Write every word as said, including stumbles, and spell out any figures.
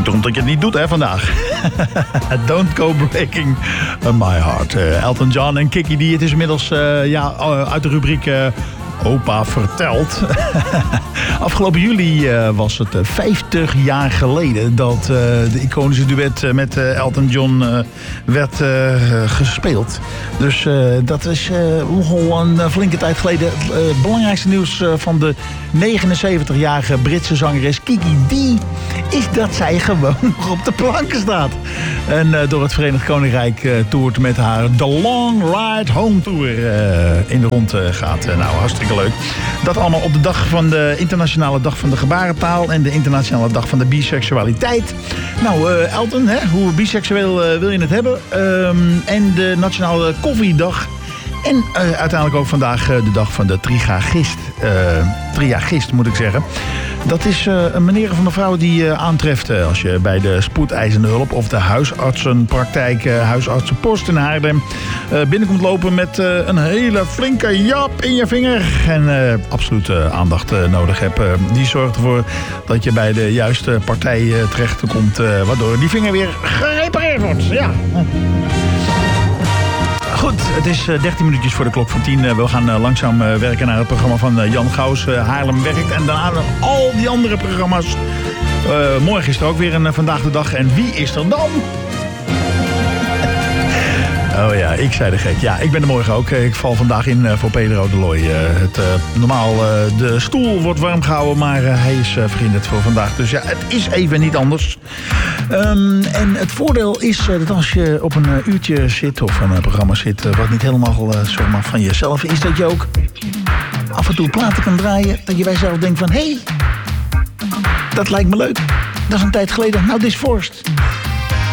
erom dat je het niet doet, hè, vandaag. Don't go breaking my heart. Uh, Elton John en Kiki D. Het is inmiddels uh, ja, uh, uit de rubriek... Uh, Opa vertelt. Afgelopen juli uh, was het uh, vijftig jaar geleden dat uh, de iconische duet uh, met uh, Elton John uh, werd uh, gespeeld. Dus uh, dat is uh, nogal een uh, flinke tijd geleden. Het uh, belangrijkste nieuws uh, van de negenenzeventigjarige Britse zangeres Kiki D is dat zij gewoon nog op de planken staat. En uh, door het Verenigd Koninkrijk uh, toert met haar The Long Ride Home Tour uh, in de rond uh, gaat. Uh, nou, hartstikke leuk. Dat allemaal op de dag van de Internationale Dag van de Gebarentaal en de Internationale Dag van de Biseksualiteit. Nou, uh, Elton, hè, hoe biseksueel uh, wil je het hebben? Um, en de Nationale Koffiedag. En uh, uiteindelijk ook vandaag uh, de dag van de trigagist. Uh, triagist, moet ik zeggen. Dat is uh, een meneer of een mevrouw die uh, aantreft uh, als je bij de spoedeisende hulp of de huisartsenpraktijk, uh, huisartsenpost in Haarlem uh, binnenkomt lopen met uh, een hele flinke jap in je vinger. En uh, absoluut uh, aandacht uh, nodig hebt. Uh, die zorgt ervoor dat je bij de juiste partij uh, terechtkomt, uh, waardoor die vinger weer gerepareerd wordt. Ja. Goed, het is dertien minuutjes voor de klok van tien. We gaan langzaam werken naar het programma van Jan Gauws, Haarlem werkt. En daarna al die andere programma's. Uh, morgen is er ook weer een Vandaag de Dag. En wie is er dan? Oh ja, ik zei de gek. Ja, ik ben er morgen ook. Ik val vandaag in voor Pedro de Looy. Uh, het, uh, normaal, uh, de stoel wordt warm gehouden, maar uh, hij is uh, verhinderd voor vandaag. Dus ja, het is even niet anders. Um, en het voordeel is uh, dat als je op een uh, uurtje zit of een uh, programma zit... Uh, wat niet helemaal uh, zomaar van jezelf is, dat je ook af en toe platen kan draaien. Dat je bij jezelf denkt van, hé, hey, dat lijkt me leuk. Dat is een tijd geleden. Nou, dit is Forst.